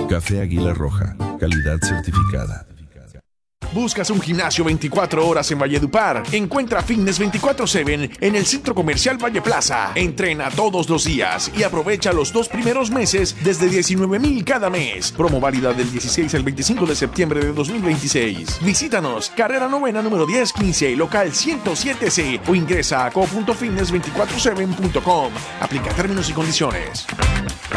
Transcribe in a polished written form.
Café Águila Roja, calidad certificada. ¿Buscas un gimnasio 24 horas en Valledupar? Encuentra Fitness 24/7 en el Centro Comercial Valle Plaza. Entrena todos los días y aprovecha los 2 primeros meses desde 19,000 cada mes. Promo válida del 16 al 25 de septiembre de 2026. Visítanos, carrera novena número 1015, local 107C o ingresa a co.fitness247.com. Aplica términos y condiciones.